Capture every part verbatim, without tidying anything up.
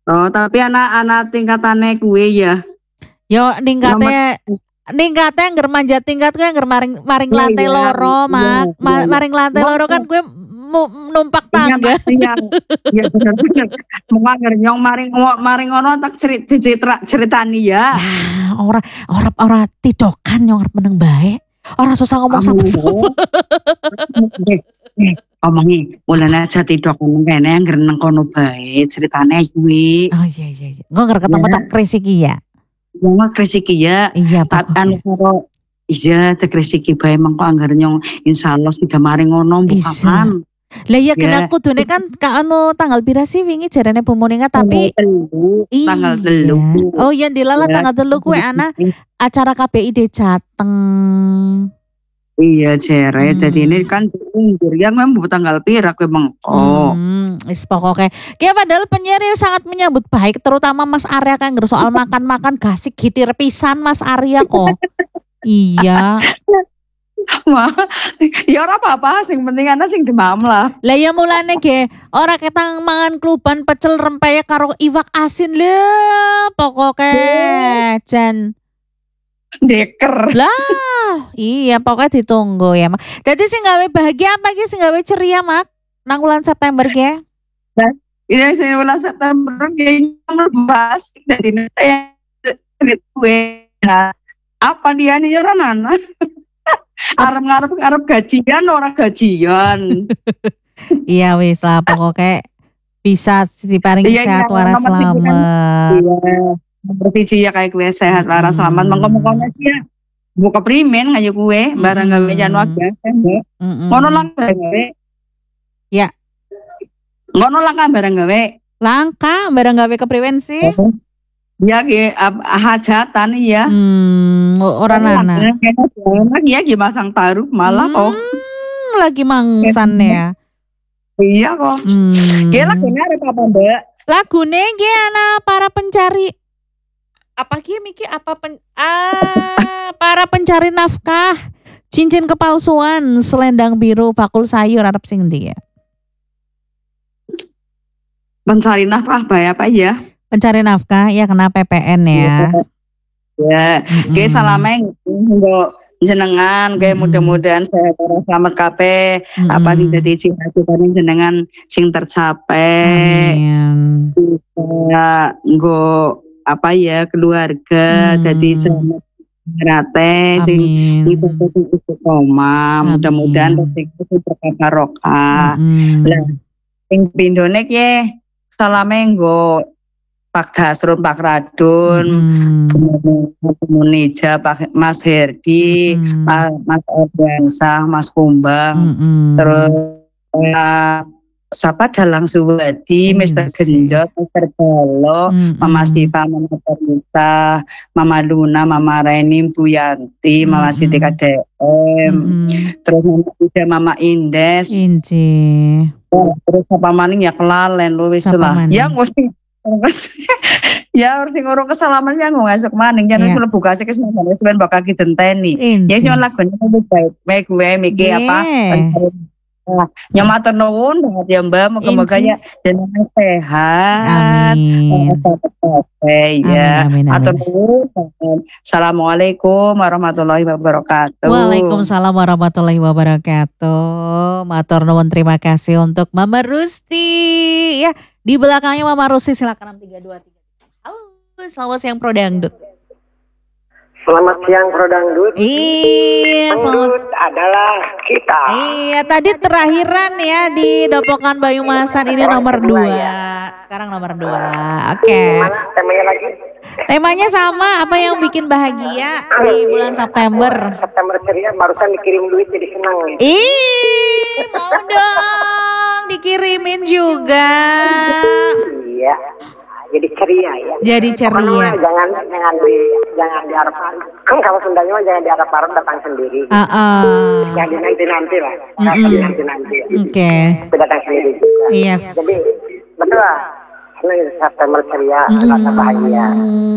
Oh, tapi anak-anak tingkatane kuwe ya. Yo ningkate ningkate ngger manjat tingkat kuwi ngger maring maring Iya, lantai iya, loro, iya, Mak. iya, Ma- iya. maring lantai loro kan gue mu- numpak Iya, tangga. Mak, iya. Iya bener-bener. Mung anger nyong maring maring ngono tak cerit dicitra ceritani ya. Nah, ora ora ora tidokan nyong arep meneng bae. Ora susah ngomong sapa-sapa. Eh, omongi, mulane aja tidok ngomong kene anger nang kono bae ceritane kuwi. Oh iya iya iya. Gue nggak ketemu tak krisiki ya. Wong krisiki ya. Iya Anu pokoknya. karo iya tak krisiki bae mengko anger nyong insyaallah sida maring ngono mbok kapan. Lah iya kena kudune kan ka anu tanggal pira sih wingi jarane Bu Moninga tapi tanggal telu. Oh iya dilala tanggal telu kuwi ana acara K B I D Jateng. Iya jere, dadi ini kan undur ya gue tanggal pira kowe mengko. Hmm, wis pokoke. Ki padahal penyiar sangat menyambut baik terutama Mas Arya kan ngger soal makan-makan gasik gitir pisan Mas Arya kok. Iya. Wah, ya ora apa-apa, sing penting ana sing demam lah. Lah ya mulane ge ora ketang mangan kluban pecel rempeyek karo iwak asin lho, pokoke jan deker. Lah, iya pokoknya ditunggu ya, Mak. Jadi sing gawe bahagia apa iki sing gawe ceria, Mak? Nang bulan September ge. Nah, ini sing bulan September ge membahas dari saya gue. Apa dia nih ora nana? Arep ngarep ngarep gajian ora gajian. Iya wis lah pokoknya bisa diparingi iya, sehat iya, waras selamat. Iya. Bervisi ya kayak kue sehat waras selamat. Mengko-mengko ya. Buka primen ngayu kue barang gawe janu aga. Ngono lang gawe. Ya. Ngono lang kan barang gawe. Langka barang gawe kepriwen sih? Ya ge hajatan ya. Hmm, orang nana. Lagi ya ge masang taruh malah kok. Hmm, lagi mangsan ya. Iya kok. Hmm. Ge lagune arep apa, Mbak? Lagune ge ana para pencari apa ki Miki apa pen ah para pencari nafkah, cincin kepalsuan, selendang biru, bakul sayur arep sing ndi ya? Pencari nafkah bae apa ya? Pencari nafkah ya kena P P N ya. Ya, mm-hmm. Kayak salamnya nggo jenengan kayak mm-hmm. mudah-mudahan sehat selamat kabeh mm-hmm. apa sing dadi cita-citane jenengan sing tercapai. Amin. Bisa nggo apa ya keluarga mm-hmm. dadi selamat rate sing ibadah sing istiqomah mudah-mudahan rezeki berkah barokah. Lah sing pindhone ki salame nggo Pak Dasrun, Pak Radun, mm-hmm. Nija, Pak Mas Herdi, mm-hmm. Mas, Mas Erdansah, Mas Kumbang, mm-hmm. terus uh, siapa Dalang Suwadi, mm-hmm. Mister Genjot, Mister Bolo, mm-hmm. Mama Siva, Mama Terisa, Mama Luna, Mama Reni, Bu Yanti, mm-hmm. Mama Siti K D M, mm-hmm. terus Mama Ida, Mama Indes, Inci. Oh, terus apa maning ya kelalen lu wis lah. Ya mesti ya harus ngurung kesalaman yang ngasuk maning jangan yeah. mlebu kasih kesempatan wis ben bakal didenteni. Ya sing lagune baik baik gue mikir yeah. apa. Nah, ya matur nuwun banget ya Mbak, moga-moga ya jenengan sehat. Amin. Oke ya. Matur nuwun. Assalamualaikum warahmatullahi wabarakatuh. Waalaikumsalam warahmatullahi wabarakatuh. Matur nuwun, terima kasih untuk Mama Rusti. Ya, di belakangnya Mama Rusti silakan enam tiga dua tiga. Halo, selamat siang Pro Dangdut. Selamat siang Pro Dangdut. Iya, selamat adalah kita. Iya, tadi terakhiran ya di Dopokan Bayu Masan ini nomor dua. Ya. Sekarang nomor dua. Oke. Okay. Temanya lagi? Temanya sama, apa yang bikin bahagia di bulan September? September ceria, barusan dikirim duit jadi senang. Ya. Ih, mau dong dikirimin juga. Iya. Jadi ceria ya. Jadi ceria. Pokoknya jangan jangan di jangan diharap-harap. Kan kalau Sundanya mah jangan diharap-harap datang sendiri. Heeh. Uh-uh. Jadi nanti-nanti lah. Mm-hmm. Nanti-nanti. Ya. Oke. Okay. Datang sendiri juga. Yes. Jadi betul lah. Karena September ceria, mm-hmm. rasa bahagia.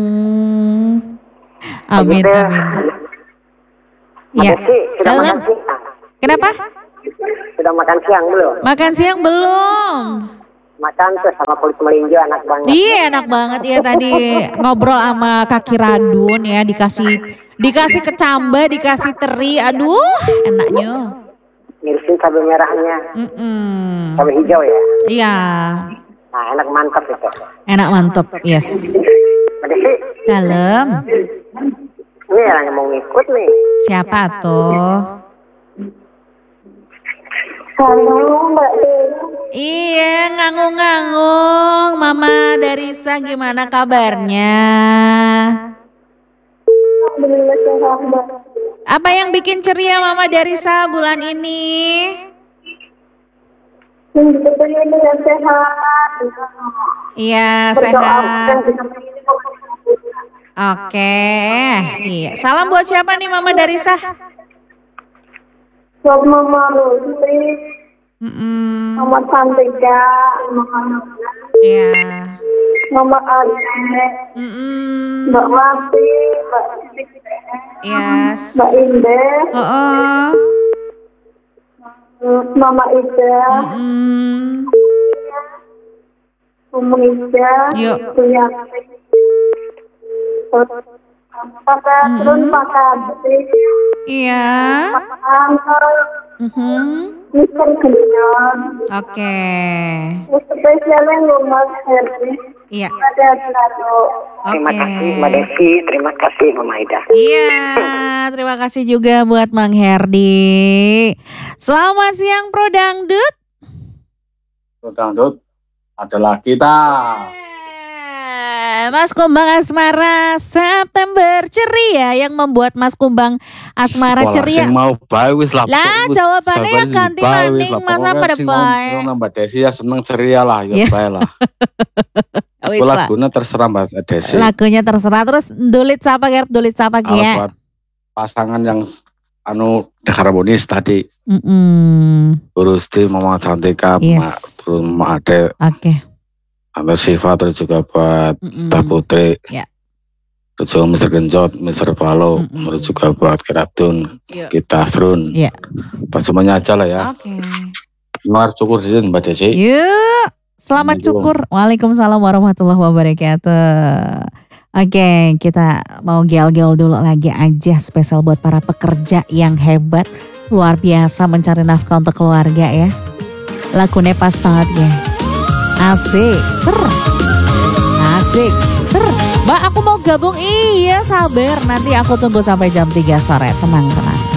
Amin, Begitu. amin. Iya. Dalam. Kenapa? Sudah makan siang belum? Makan siang belum. Makan tuh sama kulit melinjo enak banget. Iya enak banget ya tadi ngobrol sama Kaki Radun ya dikasih dikasih kecamba, dikasih teri, aduh enaknya. Ngirisin cabai merahnya, Mm-mm. cabai hijau ya. Iya. Nah enak mantap itu. Enak mantap, yes. Mbak Desi. Dalam. Ini yang mau ngikut nih. Siapa tuh? Halo Mbak Desi. Iya ngangung-ngangung. Mama Darisa gimana kabarnya? Alhamdulillah sehat Mbak. Apa yang bikin ceria Mama Darisa bulan ini? Sebetulnya dengan sehat. Iya sehat. Oke, iya. Salam buat siapa nih Mama Darisa? Buat Mama Rosi, Mm-mm. Mama Santika, Mama Iya. Mama Ade, Mm-mm. Mbak Mati, Mbak Siti, Yes. Mbak Indah, Oh. Mama Ida, Mm-mm. Mama Ida, Yuk. Tuyati, Papa Turun, Pak Kadri, Iya. Pak Angkor, Mhm. Mister Genyon, Oke. spesialnya Mas Herdi, Iya. ada satu. Terima Oke. kasih Mbak Desi, terima kasih Mama Ida. Iya, terima kasih juga buat Mang Herdi. Selamat siang Pro Dangdut. Pro Dangdut adalah kita. Eh, Mas Kumbang Asmara September ceria yang membuat Mas Kumbang Asmara Walah, ceria. sing mau bae wis lah. Lah, jawabannya ya ganti maning, masa pada bae. Mbak Desi ya seneng ceria lah, ya Iya. bae lah. Wis lah. Lagunya terserah Mbak Desi. Lagunya terserah terus dulit siapa Ger, dulit siapa Kalau ya? buat pasangan yang anu harmonis tadi, Mm-mm. Urusti, Mama Cantika, Yes. Mak Brun, Mak Ade, Oke. Anda Siva, terus juga buat Mm-mm. Tah Putri. Ya. Terus juga mister Genjot, mister Palo, Mm-mm. terus juga buat Keratun, Iya. kita Srun. Iya. Pas semuanya aja lah ya. Oke. Luar cukur di sini Mbak Desi. Yuk, selamat Assalamualaikum. cukur. Waalaikumsalam warahmatullahi wabarakatuh. Oke, kita mau gel-gel dulu lagi aja spesial buat para pekerja yang hebat, luar biasa mencari nafkah untuk keluarga ya. Lagunya pas banget ya. Asik, ser. Asik, ser. Mbak aku mau gabung, iya sabar. Nanti aku tunggu sampai jam tiga sore, tenang-tenang.